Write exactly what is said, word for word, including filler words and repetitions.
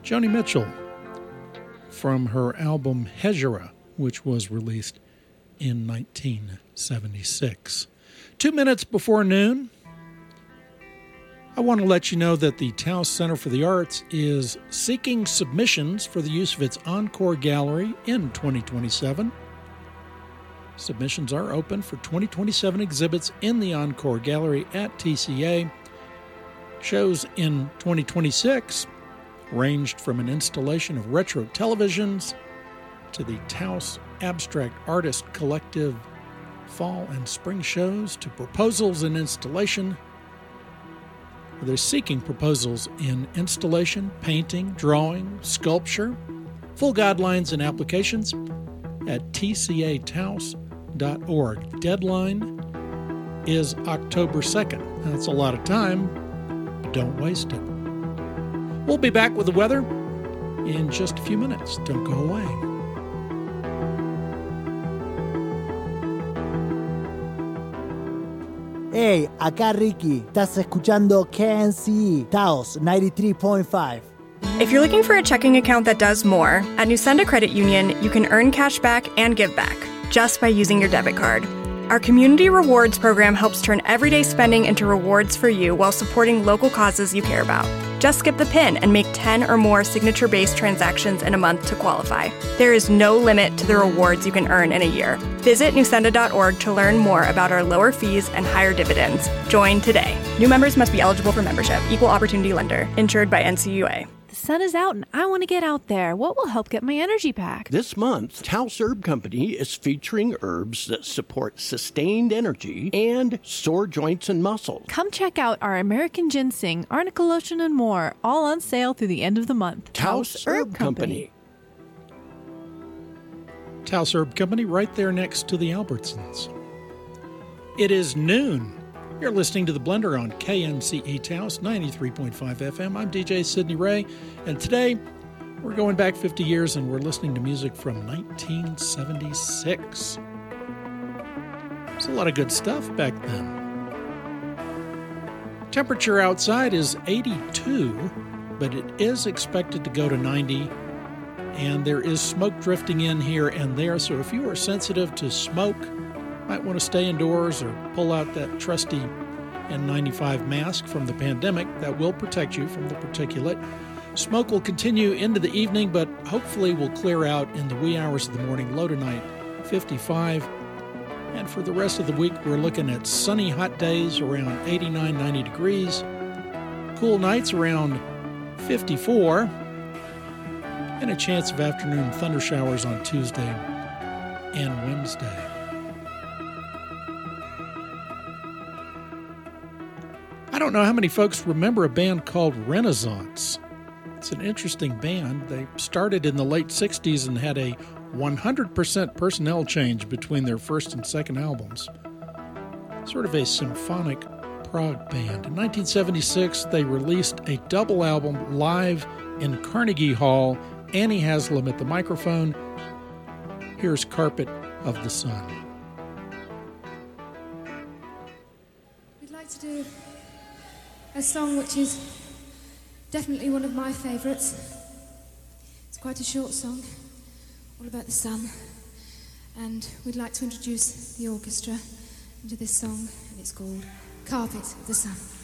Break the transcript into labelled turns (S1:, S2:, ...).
S1: Joni Mitchell from her album Hejira, which was released in nineteen seventy-six. Two minutes before noon, I want to let you know that the Taos Center for the Arts is seeking submissions for the use of its Encore Gallery in twenty twenty-seven. Submissions are open for twenty twenty-seven exhibits in the Encore Gallery at T C A. Shows in twenty twenty-six ranged from an installation of retro televisions to the Taos Abstract Artist Collective fall and spring shows to proposals in installation. They're seeking proposals in installation, painting, drawing, sculpture, full guidelines and applications at t c a taos dot org. Deadline is October second. That's a lot of time. Don't waste it. We'll be back with the weather in just a few minutes. Don't go away.
S2: Hey, acá Ricky. Estás escuchando K N C E, Taos ninety-three point five.
S3: If you're looking for a checking account that does more, at Nusenda Credit Union, you can earn cash back and give back just by using your debit card. Our Community Rewards program helps turn everyday spending into rewards for you while supporting local causes you care about. Just skip the PIN and make ten or more signature-based transactions in a month to qualify. There is no limit to the rewards you can earn in a year. Visit nusenda dot org to learn more about our lower fees and higher dividends. Join today. New members must be eligible for membership. Equal Opportunity Lender. Insured by N C U A.
S4: The sun is out and I want to get out there. What will help get my energy back?
S5: This month, Taos Herb Company is featuring herbs that support sustained energy and sore joints and muscles.
S4: Come check out our American ginseng, arnica lotion, and more, all on sale through the end of the month.
S5: Taos Herb Company.
S1: Taos Herb Company, right there next to the Albertsons. It is noon. You're listening to The Blender on K N C E Taos ninety-three point five F M. I'm D J Sidney Ray, and today we're going back fifty years and we're listening to music from nineteen seventy-six. There's a lot of good stuff back then. Temperature outside is eighty-two, but it is expected to go to ninety, and there is smoke drifting in here and there, so if you are sensitive to smoke, might want to stay indoors or pull out that trusty N ninety-five mask from the pandemic. That will protect you from the particulate. Smoke will continue into the evening, but hopefully will clear out in the wee hours of the morning. Low tonight, fifty-five. And for the rest of the week, we're looking at sunny, hot days around eighty-nine, ninety degrees. Cool nights around fifty-four. And a chance of afternoon thunder showers on Tuesday and Wednesday. I don't know how many folks remember a band called Renaissance. It's an interesting band. They started in the late sixties and had a one hundred percent personnel change between their first and second albums. Sort of a symphonic prog band. In nineteen seventy-six, they released a double album live in Carnegie Hall. Annie Haslam at the microphone. Here's Carpet of the Sun.
S6: We'd like to do a song which is definitely one of my favourites. It's quite a short song, all about the sun, and we'd like to introduce the orchestra into this song, and it's called Carpet of the Sun.